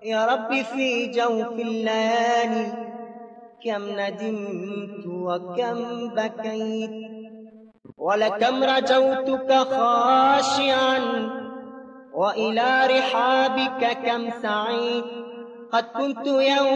يا رب في جوف الليالي كم ندمت وكم بكيت، ولكم رجوتك خاشعا وإلى رحابك كم سعيت. قد كنت يوم